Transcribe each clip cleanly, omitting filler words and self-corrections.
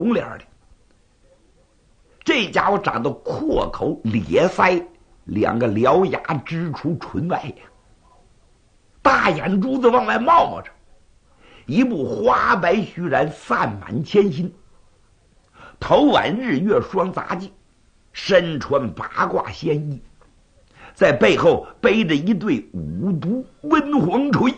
红脸的。这家伙长得阔口咧腮，两个獠牙直出唇外呀，大眼珠子往外冒冒着，一部花白须髯散满前心，头挽日月双杂技，身穿八卦仙衣，在背后背着一对五毒温黄锤。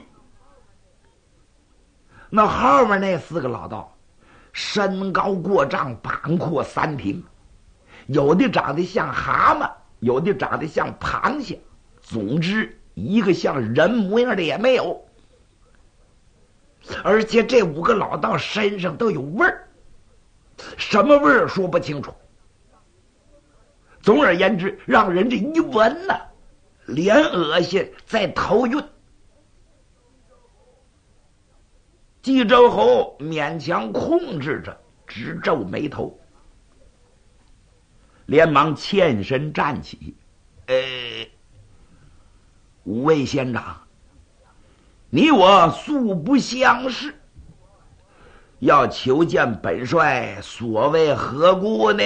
那后面那4个老道身高过丈，膀阔3庭，有的长得像蛤蟆，有的长得像螃蟹，总之一个像人模样的也没有。而且这5个老道身上都有味儿，什么味儿说不清楚。总而言之，让人这一闻呢，连恶心再头晕。冀州侯勉强控制着，直皱眉头，连忙欠身站起。5位仙长，你我素不相识，要求见本帅，所谓何故呢？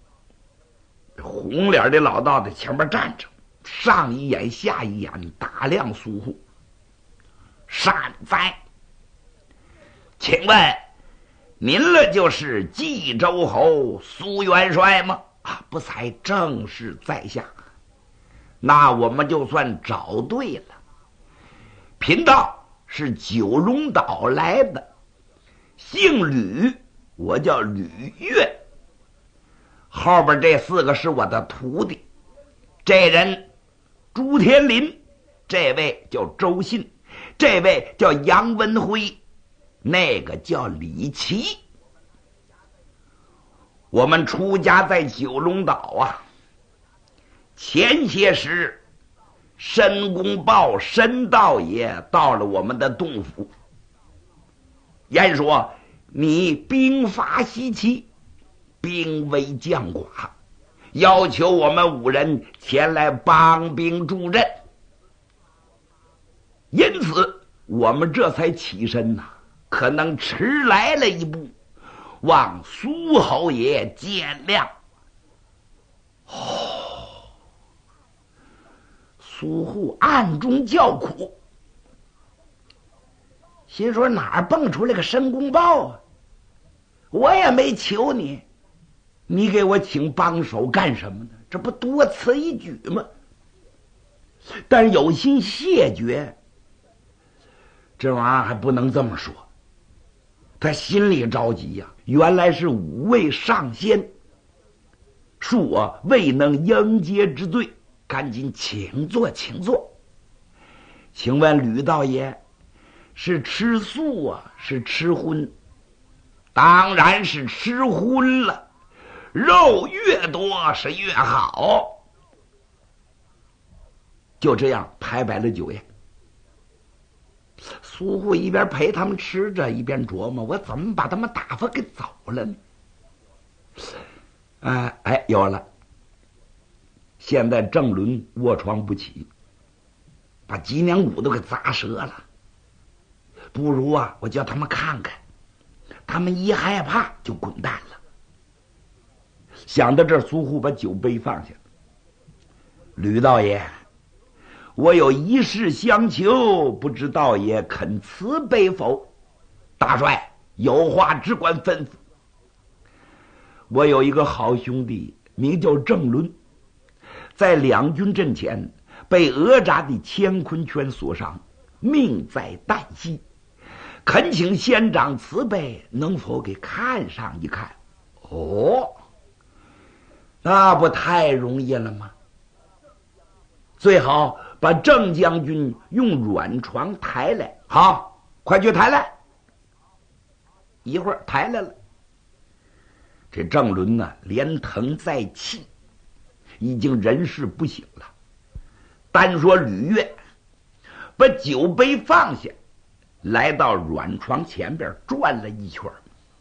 红脸的老道在前面站着，上一眼下一眼打量苏护。善哉，请问您了就是冀州侯苏元帅吗？不才，正是在下。那我们就算找对了。贫道是九龙岛来的，姓吕，我叫吕岳。后边这4个是我的徒弟，这人朱天林，这位叫周信，这位叫杨文辉，那个叫李琦。我们出家在九龙岛啊，前些时申公豹申道爷到了我们的洞府，言说你兵伐西岐，兵危将寡，要求我们5人前来帮兵助阵，因此我们这才起身呐，可能迟来了一步，望苏侯爷见谅。苏护暗中叫苦，心说哪儿蹦出来个申公豹啊？我也没求你，你给我请帮手干什么呢？这不多此一举吗？但是有心谢绝，这玩意儿还不能这么说。他心里着急呀，原来是5位上仙，恕我未能迎接之罪，赶紧请坐，请坐。请问吕道爷是吃素啊，是吃荤？当然是吃荤了，肉越多是越好。就这样拍摆了酒宴。苏护一边陪他们吃着，一边琢磨，我怎么把他们打发给走了呢？有了，现在郑伦卧床不起，把脊梁骨都给砸折了。不如啊，我叫他们看看，他们一害怕就滚蛋了。想到这儿，苏护把酒杯放下。吕道爷，我有一事相求，不知道爷肯慈悲否？大帅有话只管吩咐。我有一个好兄弟，名叫郑伦，在两军阵前被讹诈的乾坤圈所伤，命在旦夕，恳请仙长慈悲，能否给看上一看？那不太容易了吗？最好把郑将军用软床抬来。好，快去抬来。一会儿抬来了，这郑伦呢，连疼带气，已经人事不省了。单说吕岳把酒杯放下，来到软床前边转了一圈。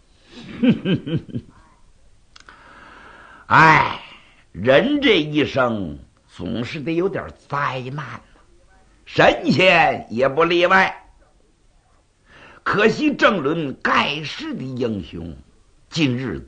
人这一生总是得有点灾难，神仙也不例外。可惜郑伦盖世的英雄， 近日